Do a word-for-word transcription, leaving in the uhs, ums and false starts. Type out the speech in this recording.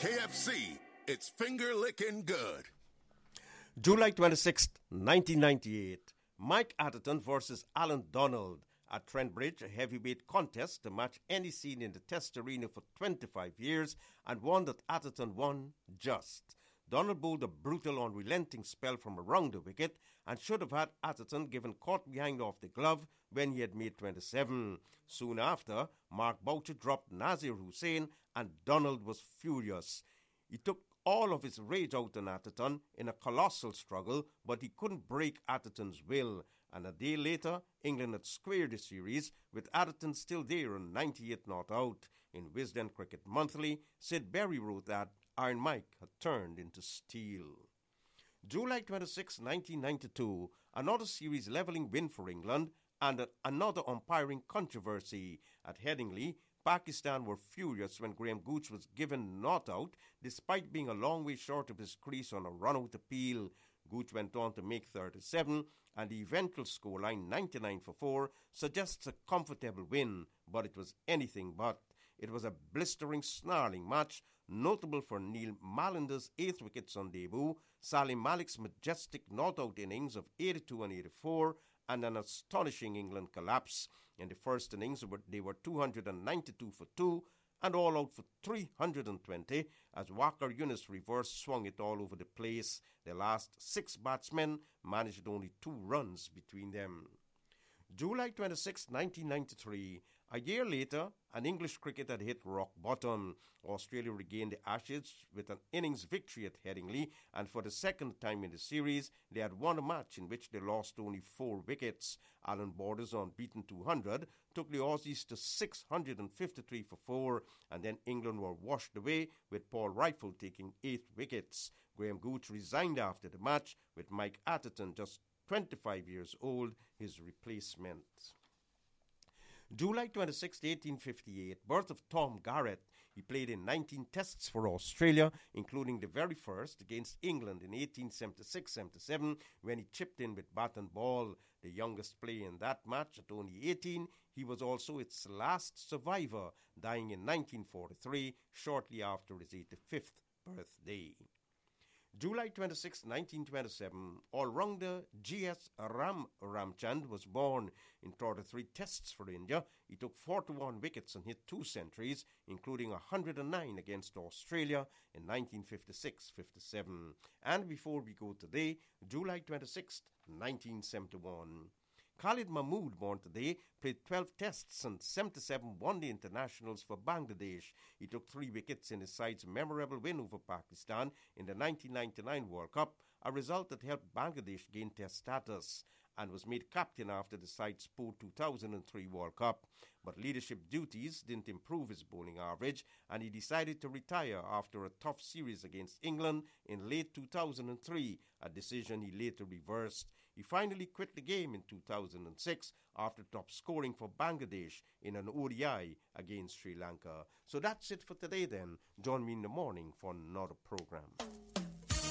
K F C, it's finger licking good. July twenty-sixth, nineteen ninety-eight. Mike Atherton versus Alan Donald at Trent Bridge, a heavyweight contest to match any seen in the test arena for twenty-five years, and one that Atherton won just. Donald bowled a brutal, unrelenting spell from around the wicket and should have had Atherton given caught behind off the glove when he had made twenty-seven. Soon after, Mark Boucher dropped Nazir Hussain and Donald was furious. He took all of his rage out on Atherton in a colossal struggle, but he couldn't break Atherton's will. And a day later, England had squared the series, with Atherton still there on ninety-eight not out. In Wisden Cricket Monthly, Sid Berry wrote that Iron Mike had turned into steel. July twenty-sixth, nineteen ninety-two, another series levelling win for England and a, another umpiring controversy. At Headingley, Pakistan were furious when Graham Gooch was given not out despite being a long way short of his crease on a run-out appeal. Gooch went on to make thirty-seven, and the eventual scoreline ninety-nine for four suggests a comfortable win, but it was anything but. It was a blistering, snarling match, notable for Neil Mallinder's eighth wickets on debut, Salim Malik's majestic not-out innings of eighty-two and eighty-four, and an astonishing England collapse. In the first innings, they were two hundred ninety-two for two, and all out for three hundred twenty, as Waqar Younis reverse swung it all over the place. The last six batsmen managed only two runs between them. July twenty-sixth, nineteen ninety-three. A year later, an English cricket had hit rock bottom. Australia regained the Ashes with an innings victory at Headingley, and for the second time in the series, they had won a match in which they lost only four wickets. Alan Border's unbeaten two hundred took the Aussies to six hundred fifty-three for four, and then England were washed away with Paul Rifle taking eight wickets. Graham Gooch resigned after the match, with Mike Atherton, just twenty-five years old, his replacement. July twenty-sixth, eighteen fifty-eight, birth of Tom Garrett. He played in nineteen tests for Australia, including the very first against England in eighteen seventy-six seventy-seven, when he chipped in with bat and ball. The youngest player in that match at only eighteen, he was also its last survivor, dying in nineteen forty-three, shortly after his eighty-fifth birthday. July twenty-sixth, nineteen twenty-seven, all-rounder G S Ram Ramchand was born. In thirty-three tests for India, he took forty-one wickets and hit two centuries, including one hundred nine against Australia in nineteen fifty-six fifty-seven. And before we go today, July twenty-sixth, nineteen seventy-one. Khalid Mahmood, born today, played twelve tests and seventy-seven one-day internationals for Bangladesh. He took three wickets in his side's memorable win over Pakistan in the nineteen ninety-nine World Cup, a result that helped Bangladesh gain test status, and was made captain after the side's poor two thousand three World Cup. But leadership duties didn't improve his bowling average, and he decided to retire after a tough series against England in late two thousand three, a decision he later reversed. He finally quit the game in two thousand six after top scoring for Bangladesh in an O D I against Sri Lanka. So that's it for today then. Join me in the morning for another program.